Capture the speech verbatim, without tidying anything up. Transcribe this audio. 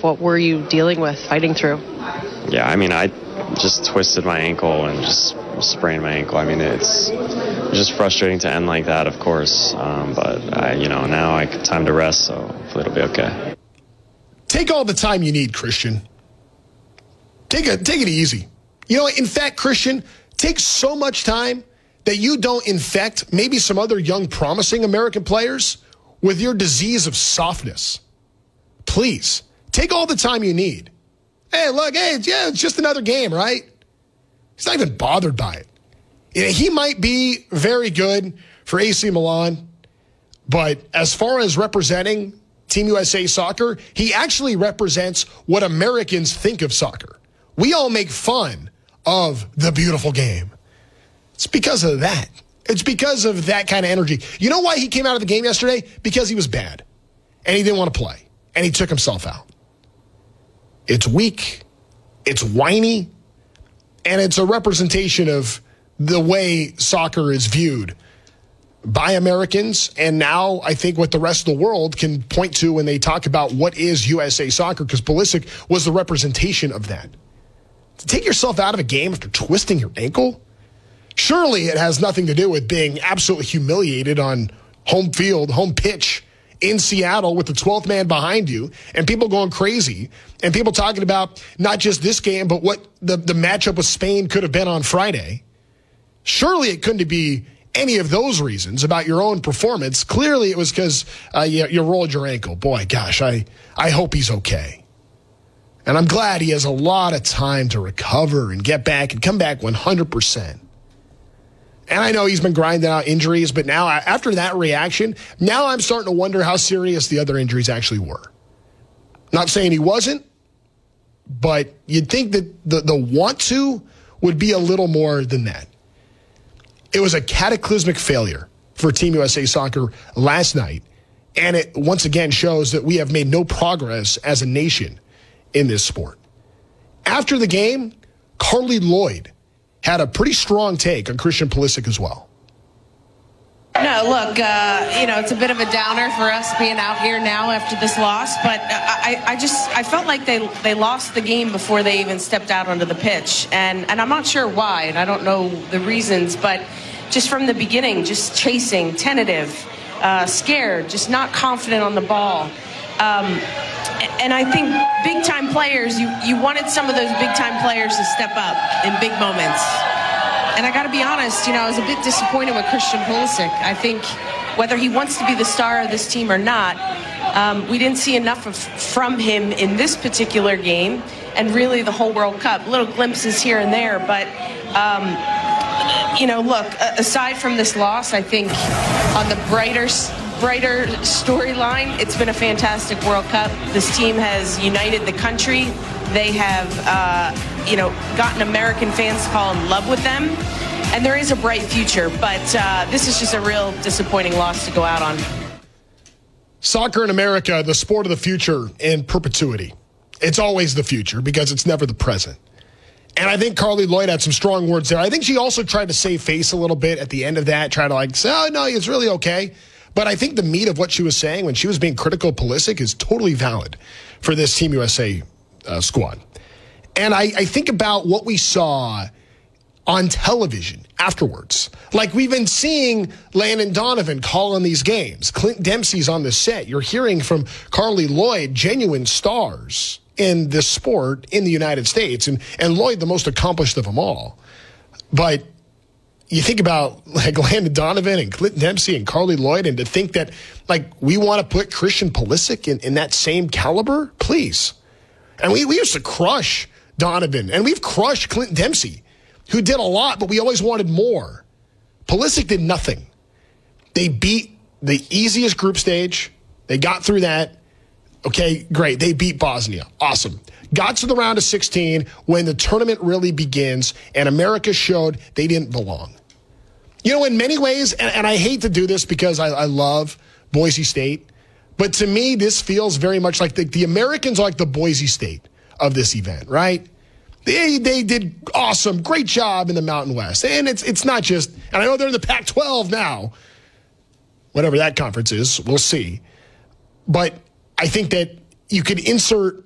What were you dealing with, fighting through? Yeah, I mean, I just twisted my ankle and just sprained my ankle. I mean, it's just frustrating to end like that, of course. Um, but, I, you know, now I time to rest, so hopefully it'll be okay. Take all the time you need, Christian. Take it, take it easy. You know, in fact, Christian, take so much time that you don't infect maybe some other young, promising American players with your disease of softness. Please, take all the time you need. Hey, look, hey, yeah, it's just another game, right? He's not even bothered by it. You know, he might be very good for A C Milan, but as far as representing Team U S A Soccer, he actually represents what Americans think of soccer. We all make fun of the beautiful game. It's because of that. It's because of that kind of energy. You know why he came out of the game yesterday? Because he was bad, and he didn't want to play, and he took himself out. It's weak, it's whiny, and it's a representation of the way soccer is viewed by Americans, and now I think what the rest of the world can point to when they talk about what is U S A Soccer, because Pulisic was the representation of that. To take yourself out of a game after twisting your ankle? Surely it has nothing to do with being absolutely humiliated on home field, home pitch in Seattle with the twelfth man behind you and people going crazy and people talking about not just this game, but what the, the matchup with Spain could have been on Friday. Surely it couldn't be any of those reasons about your own performance. Clearly it was because uh, you, you rolled your ankle. Boy, gosh, I, I hope he's okay. And I'm glad he has a lot of time to recover and get back and come back one hundred percent. And I know he's been grinding out injuries, but now after that reaction, now I'm starting to wonder how serious the other injuries actually were. Not saying he wasn't, but you'd think that the, the want to would be a little more than that. It was a cataclysmic failure for Team U S A Soccer last night, and it once again shows that we have made no progress as a nation in this sport. After the game, Carly Lloyd had a pretty strong take on Christian Pulisic as well. No, look, uh, you know, it's a bit of a downer for us being out here now after this loss, but I, I just, I felt like they they lost the game before they even stepped out onto the pitch, and, and I'm not sure why, and I don't know the reasons, but just from the beginning, just chasing, tentative, uh, scared, just not confident on the ball. Um, and I think big-time players, you, you wanted some of those big-time players to step up in big moments. And I got to be honest, you know, I was a bit disappointed with Christian Pulisic. I think whether he wants to be the star of this team or not, um, we didn't see enough of, from him in this particular game and really the whole World Cup. Little glimpses here and there, but, um, you know, look, aside from this loss, I think on the brighter brighter storyline, it's been a fantastic World Cup. This team has united the country. They have, uh, you know, gotten American fans to fall in love with them. And there is a bright future, but uh, this is just a real disappointing loss to go out on. Soccer in America, the sport of the future in perpetuity. It's always the future because it's never the present. And I think Carly Lloyd had some strong words there. I think she also tried to save face a little bit at the end of that, try to like say, oh, no, it's really okay. But I think the meat of what she was saying when she was being critical of Pulisic is totally valid for this Team U S A uh, squad. And I, I think about what we saw on television afterwards. Like we've been seeing Landon Donovan calling these games. Clint Dempsey's on the set. You're hearing from Carly Lloyd, genuine stars in this sport in the United States. And, and Lloyd, the most accomplished of them all. But you think about like Landon Donovan and Clint Dempsey and Carly Lloyd, and to think that like we want to put Christian Pulisic in, in that same caliber, please. And we, we used to crush Donovan, and we've crushed Clint Dempsey, who did a lot, but we always wanted more. Pulisic did nothing. They beat the easiest group stage. They got through that. Okay, great. They beat Bosnia. Awesome. Got to the round of sixteen when the tournament really begins, and America showed they didn't belong. You know, in many ways, and, and I hate to do this because I, I love Boise State, but to me, this feels very much like the, the Americans are like the Boise State of this event, right? They they did awesome, great job in the Mountain West. And it's it's not just, and I know they're in the Pac twelve now, whatever that conference is, we'll see. But I think that you could insert